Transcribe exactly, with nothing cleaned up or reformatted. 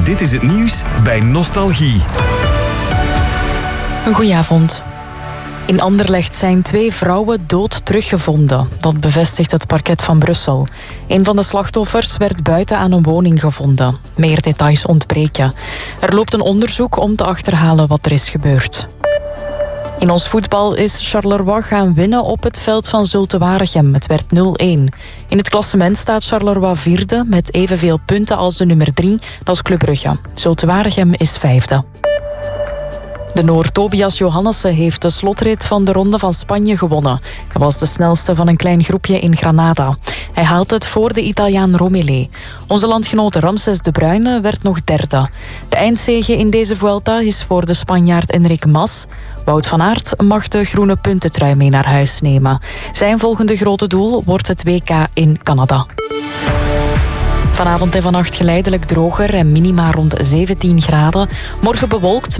Dit is het nieuws bij Nostalgie. Een goedenavond. In Anderlecht zijn twee vrouwen dood teruggevonden. Dat bevestigt het parket van Brussel. Een van de slachtoffers werd buiten aan een woning gevonden. Meer details ontbreken. Er loopt een onderzoek om te achterhalen wat er is gebeurd. In ons voetbal is Charleroi gaan winnen op het veld van Zulte Waregem. Het werd nul een. In het klassement staat Charleroi vierde met evenveel punten als de nummer drie, dat is Club Brugge. Zulte Waregem is vijfde. De Noor Tobias Johannessen heeft de slotrit van de Ronde van Spanje gewonnen. Hij was de snelste van een klein groepje in Granada. Hij haalt het voor de Italiaan Romele. Onze landgenoot Ramses de Bruyne werd nog derde. De eindzege in deze Vuelta is voor de Spanjaard Enric Mas. Wout van Aert mag de groene puntentrui mee naar huis nemen. Zijn volgende grote doel wordt het W K in Canada. Vanavond en vannacht geleidelijk droger en minima rond zeventien graden. Morgen bewolkt